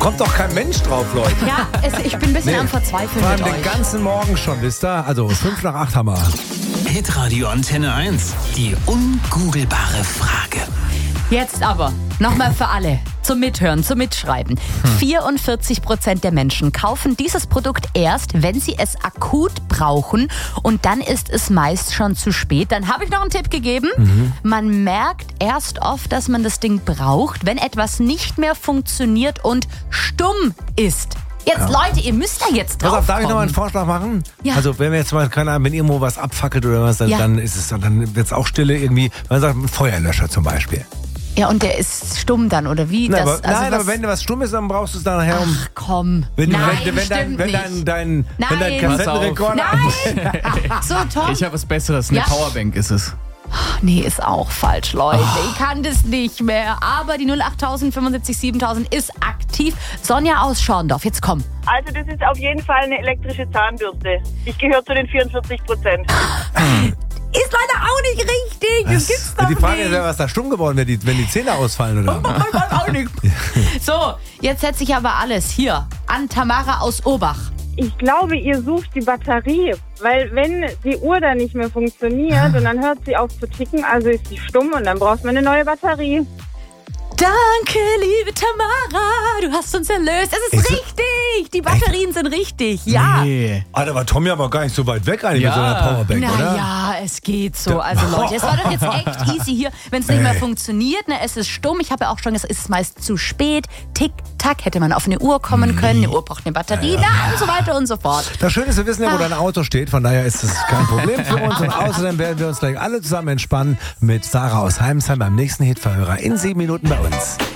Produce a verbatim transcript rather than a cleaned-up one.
kommt doch kein Mensch drauf, Leute. Ja, es, ich bin ein bisschen Nee. am Verzweifeln Vor allem mit den euch. ganzen Morgen schon, wisst ihr? Also fünf nach acht haben wir. Hitradio Antenne eins. Die ungoogelbare Frage. Jetzt aber, nochmal für alle, zum Mithören, zum Mitschreiben. vierundvierzig Prozent der Menschen kaufen dieses Produkt erst, wenn sie es akut brauchen und dann ist es meist schon zu spät. Dann habe ich noch einen Tipp gegeben. Mhm. Man merkt erst oft, dass man das Ding braucht, wenn etwas nicht mehr funktioniert und stumm ist. Jetzt, Leute, ihr müsst da jetzt Pass drauf auf, darf ich kommen. noch mal einen Vorschlag machen? Ja. Also wenn wir jetzt mal, keine Ahnung, wenn irgendwo was abfackelt oder was, dann, Ja. dann ist es, dann wird es auch stille irgendwie. Man sagt, ein Feuerlöscher zum Beispiel. Ja, und der ist stumm dann, oder wie? Nein, das, aber, also nein was, aber wenn was stumm ist, dann brauchst du es dann nachher um. Ach komm, Wenn, du- nein, wenn, wenn, dein, stimmt wenn nicht. dein, dein, wenn dein Nein. Kassettenrekorder. Nein! So, Tom. Ich habe was Besseres. Eine Ja. Powerbank ist es. Nee, ist auch falsch, Leute. Ich kann das nicht mehr. Aber die null acht fünfundsiebzig siebentausend ist aktiv. Sonja aus Schorndorf, jetzt komm. Also das ist auf jeden Fall eine elektrische Zahnbürste. Ich gehöre zu den vierundvierzig Prozent. Ist leider auch nicht richtig. Das gibt's doch Die Frage nicht. ist ja, was da stumm geworden wäre, die, wenn die Zähne ausfallen oder? Ich weiß auch nicht. So, jetzt setze ich aber alles hier an Tamara aus Obach. Ich glaube, ihr sucht die Batterie, weil wenn die Uhr dann nicht mehr funktioniert und dann hört sie auf zu ticken, also ist sie stumm und dann braucht man eine neue Batterie. Danke, liebe Tamara. Du hast uns erlöst. Es ist Ist es- richtig. Die Batterien sind richtig. Ja. Nee. Ah, da war Tommy aber gar nicht so weit weg eigentlich Ja. mit so einer Powerbank, oder? Naja, es geht so. Also Leute, es war doch jetzt echt easy hier. Wenn es nicht mehr Ey. funktioniert, ne, es ist stumm. Ich habe ja auch schon gesagt, es ist meist zu spät. Tick, tack, hätte man auf eine Uhr kommen können. Eine Uhr braucht eine Batterie, na, und so weiter und so fort. Das Schöne ist, wir wissen ja, wo dein Auto steht. Von daher ist das kein Problem für uns. Und außerdem werden wir uns gleich alle zusammen entspannen mit Sarah aus Heimsheim beim nächsten Hitverhörer in sieben Minuten bei uns.